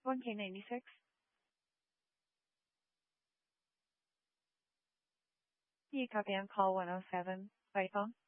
1K96. You copy on call 107 by phone.